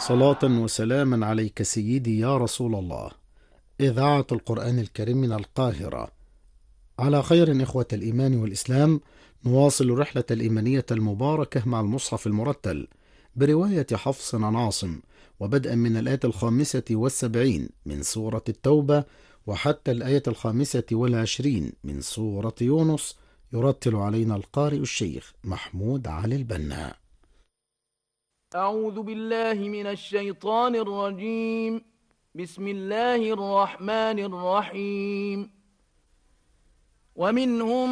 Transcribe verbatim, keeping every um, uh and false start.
صلاة وسلاما عليك سيدي يا رسول الله. إذاعة القرآن الكريم من القاهرة. على خير إخوة الإيمان والإسلام، نواصل الرحلة الإيمانية المباركة مع المصحف المرتل برواية حفص عن عاصم، وبدءا من الآية الخامسة والسبعين من سورة التوبة وحتى الآية الخامسة والعشرين من سورة يونس. يرتل علينا القارئ الشيخ محمود علي البنا. أعوذ بالله من الشيطان الرجيم. بسم الله الرحمن الرحيم. ومنهم